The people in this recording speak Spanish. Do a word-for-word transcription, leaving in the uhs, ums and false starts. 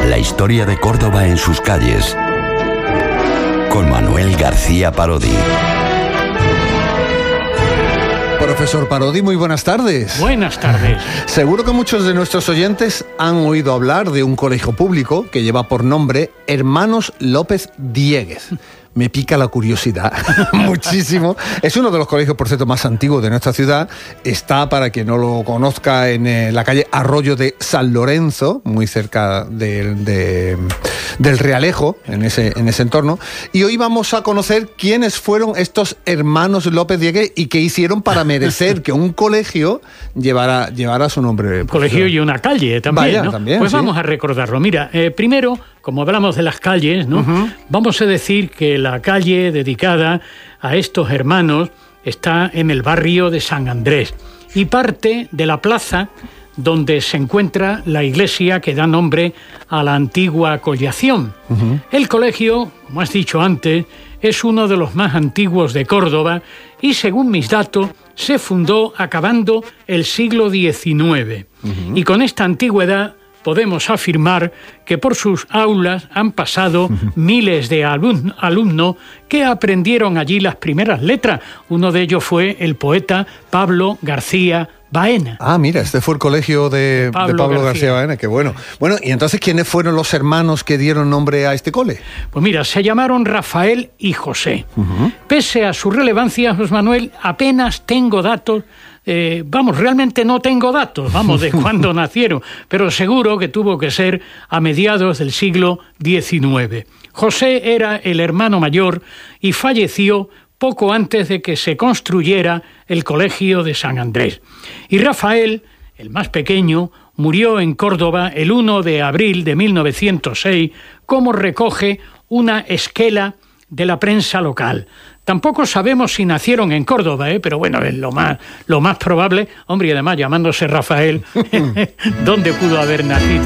La historia de Córdoba en sus calles, con Manuel García Parodi. Profesor Parodi, muy buenas tardes. Buenas tardes. Seguro que muchos de nuestros oyentes han oído hablar de un colegio público que lleva por nombre Hermanos López Diegues. Me pica la curiosidad muchísimo. Es uno de los colegios, por cierto, más antiguos de nuestra ciudad. Está, para quien no lo conozca, en eh, la calle Arroyo de San Lorenzo, muy cerca de, de, del Realejo, en ese, en ese entorno. Y hoy vamos a conocer quiénes fueron estos hermanos López Diegues y qué hicieron para merecer que un colegio llevara, llevara su nombre. Un colegio y una calle también, Vaya, ¿no? también, pues sí. Vamos a recordarlo. Mira, eh, primero, como hablamos de las calles, ¿no? Uh-huh. Vamos a decir que la calle dedicada a estos hermanos está en el barrio de San Andrés y parte de la plaza donde se encuentra la iglesia que da nombre a la antigua Collación. Uh-huh. El colegio, como has dicho antes, es uno de los más antiguos de Córdoba y, según mis datos, se fundó acabando el siglo diecinueve. Uh-huh. Y con esta antigüedad podemos afirmar que por sus aulas han pasado miles de alumnos alumno que aprendieron allí las primeras letras. Uno de ellos fue el poeta Pablo García Baena. Ah, mira, este fue el colegio de Pablo, de Pablo García. García Baena, qué bueno. Bueno, y entonces, ¿quiénes fueron los hermanos que dieron nombre a este cole? Pues mira, se llamaron Rafael y José. Uh-huh. Pese a su relevancia, José Manuel, apenas tengo datos. Eh, vamos, realmente no tengo datos, vamos, de cuándo nacieron, pero seguro que tuvo que ser a mediados del siglo diecinueve. José era el hermano mayor y falleció poco antes de que se construyera el colegio de San Andrés. Y Rafael, el más pequeño, murió en Córdoba el primero de abril de mil novecientos seis, como recoge una esquela de la prensa local. Tampoco sabemos si nacieron en Córdoba, ¿eh? Pero bueno, es lo más, lo más probable. Hombre, y además llamándose Rafael, ¿dónde pudo haber nacido?